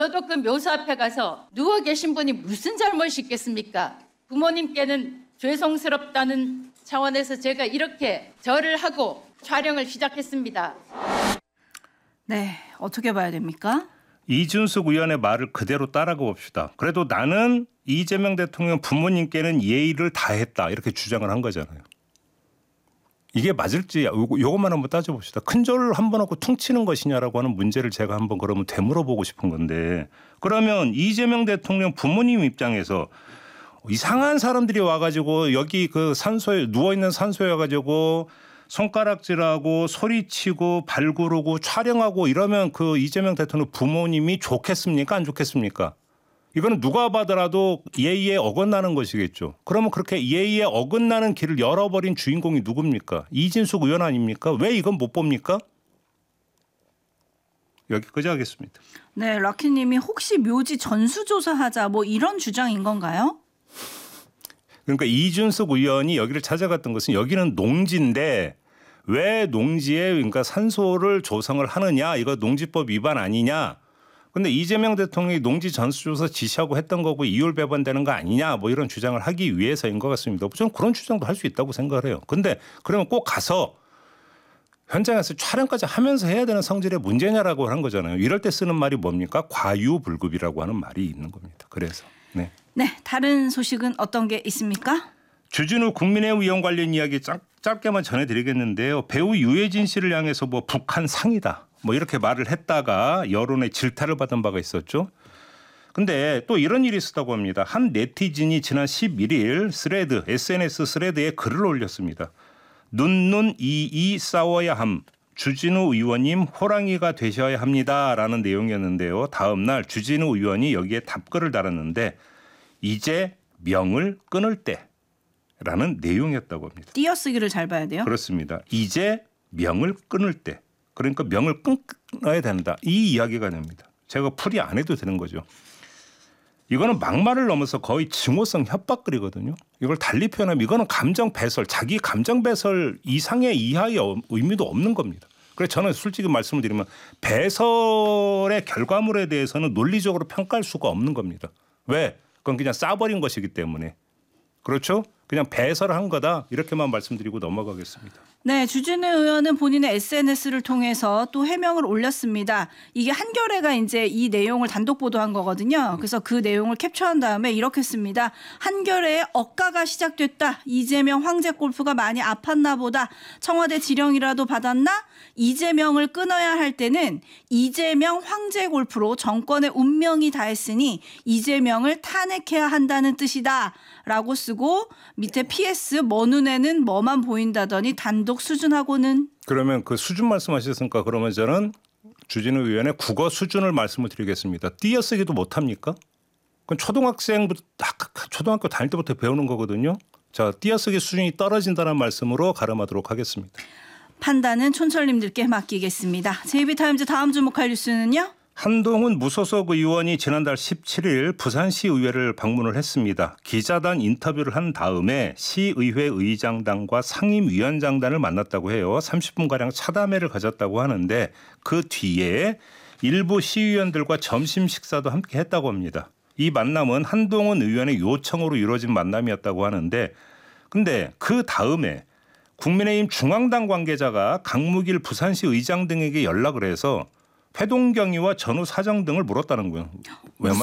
저도 그 묘소 앞에 가서 누워 계신 분이 무슨 잘못이 있겠습니까? 부모님께는 죄송스럽다는 차원에서 제가 이렇게 절을 하고 촬영을 시작했습니다. 네, 어떻게 봐야 됩니까? 이준석 의원의 말을 그대로 따라가 봅시다. 그래도 나는 이재명 대통령 부모님께는 예의를 다했다 이렇게 주장을 한 거잖아요. 이게 맞을지 요것만 한번 따져봅시다. 큰 절을 한번 하고 퉁치는 것이냐라고 하는 문제를 제가 한번 그러면 되물어보고 싶은 건데, 그러면 이재명 대통령 부모님 입장에서 이상한 사람들이 와가지고 여기 그 산소에 누워있는 산소에 와가지고 손가락질하고 소리치고 발구르고 촬영하고 이러면 그 이재명 대통령 부모님이 좋겠습니까? 안 좋겠습니까? 이거는 누가 봐더라도 예의에 어긋나는 것이겠죠. 그러면 그렇게 예의에 어긋나는 길을 열어버린 주인공이 누굽니까? 이진숙 의원 아닙니까? 왜 이건 못 봅니까? 여기까지 하겠습니다. 네, 락키님이 혹시 묘지 전수조사하자 뭐 이런 주장인 건가요? 그러니까 이준석 의원이 여기를 찾아갔던 것은 여기는 농지인데 왜 농지에 그러니까 산소를 조성을 하느냐, 이거 농지법 위반 아니냐. 근데 이재명 대통령이 농지 전수조사 지시하고 했던 거고 이율 배반되는 거 아니냐, 뭐 이런 주장을 하기 위해서인 것 같습니다. 저는 그런 주장도 할 수 있다고 생각을 해요. 근데 그러면 꼭 가서 현장에서 촬영까지 하면서 해야 되는 성질의 문제냐라고 한 거잖아요. 이럴 때 쓰는 말이 뭡니까? 과유불급이라고 하는 말이 있는 겁니다. 그래서 네, 다른 소식은 어떤 게 있습니까? 주진우 국민의힘 의원 관련 이야기 짧게만 전해드리겠는데요. 배우 유해진 씨를 향해서 뭐 북한 상이다, 뭐 이렇게 말을 했다가 여론의 질타를 받은 바가 있었죠. 근데 또 이런 일이 있었다고 합니다. 한 네티즌이 지난 11일 SNS 스레드에 글을 올렸습니다. 눈눈 이이 싸워야 함. 주진우 의원님 호랑이가 되셔야 합니다라는 내용이었는데요. 다음 날 주진우 의원이 여기에 답글을 달았는데 이제 명을 끊을 때라는 내용이었다고 합니다. 띄어쓰기를 잘 봐야 돼요. 그렇습니다. 이제 명을 끊을 때. 그러니까 명을 끊어야 된다. 이 이야기가 됩니다. 제가 풀이 안 해도 되는 거죠. 이거는 막말을 넘어서 거의 증오성 협박글이거든요. 이걸 달리 표현하면 이거는 감정 배설, 자기 감정 배설 이상의 이하의 의미도 없는 겁니다. 그래서 저는 솔직히 말씀을 드리면 배설의 결과물에 대해서는 논리적으로 평가할 수가 없는 겁니다. 왜? 그건 그냥 싸버린 것이기 때문에. 그렇죠? 그냥 배설을 한 거다. 이렇게만 말씀드리고 넘어가겠습니다. 네, 주진우 의원은 본인의 SNS를 통해서 또 해명을 올렸습니다. 이게 한겨레가 이제 이 내용을 단독 보도한 거거든요. 그래서 그 내용을 캡처한 다음에 이렇게 씁니다. 한겨레에 억가가 시작됐다. 이재명 황제 골프가 많이 아팠나 보다. 청와대 지령이라도 받았나? 이재명을 끊어야 할 때는 이재명 황제 골프로 정권의 운명이 다했으니 이재명을 탄핵해야 한다는 뜻이다. 라고 쓰고 밑에 PS 뭐 눈에는 뭐만 보인다더니 단독 수준하고는. 그러면 그 수준 말씀하셨으니까 그러면 저는 주진우 의원의 국어 수준을 말씀을 드리겠습니다. 띄어쓰기도 못합니까? 그건 초등학교 다닐 때부터 배우는 거거든요. 자, 띄어쓰기 수준이 떨어진다는 말씀으로 가름하도록 하겠습니다. 판단은 촌철님들께 맡기겠습니다. JB타임즈 다음 주목할 뉴스는요? 한동훈 무소속 의원이 지난달 17일 부산시 의회를 방문을 했습니다. 기자단 인터뷰를 한 다음에 시의회 의장단과 상임위원장단을 만났다고 해요. 30분가량 차담회를 가졌다고 하는데 그 뒤에 일부 시의원들과 점심 식사도 함께 했다고 합니다. 이 만남은 한동훈 의원의 요청으로 이루어진 만남이었다고 하는데, 근데 그 다음에 국민의힘 중앙당 관계자가 강무길 부산시 의장 등에게 연락을 해서 회동경위와 전후 사정 등을 물었다는 거예요. 왜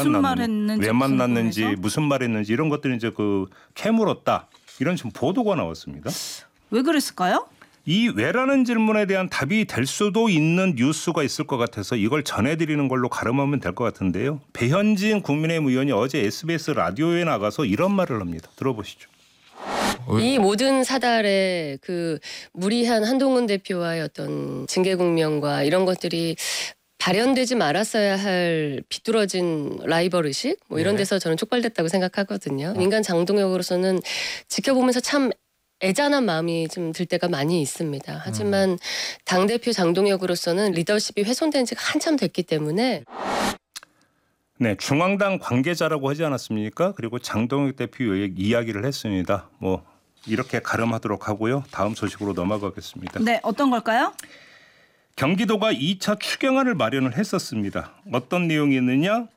만났는지 무슨 말 했는지 이런 것들이 이제 그 캐물었다. 이런 지금 보도가 나왔습니다. 왜 그랬을까요? 이 왜라는 질문에 대한 답이 될 수도 있는 뉴스가 있을 것 같아서 이걸 전해드리는 걸로 가름하면 될 것 같은데요. 배현진 국민의힘 의원이 어제 SBS 라디오에 나가서 이런 말을 합니다. 들어보시죠. 이 모든 사달에 그 무리한 한동훈 대표와의 어떤 징계 국면과 이런 것들이 발현되지 말았어야 할 비뚤어진 라이벌 의식 뭐 이런 데서 저는 촉발됐다고 생각하거든요. 민간 장동혁으로서는 지켜보면서 참 애잔한 마음이 좀 들 때가 많이 있습니다. 하지만 당대표 장동혁으로서는 리더십이 훼손된 지가 한참 됐기 때문에. 네, 중앙당 관계자라고 하지 않았습니까? 그리고 장동혁 대표의 이야기를 했습니다. 뭐 이렇게 가름하도록 하고요. 다음 소식으로 넘어가겠습니다. 네, 어떤 걸까요? 경기도가 2차 추경안을 마련을 했었습니다. 어떤 내용이 있느냐?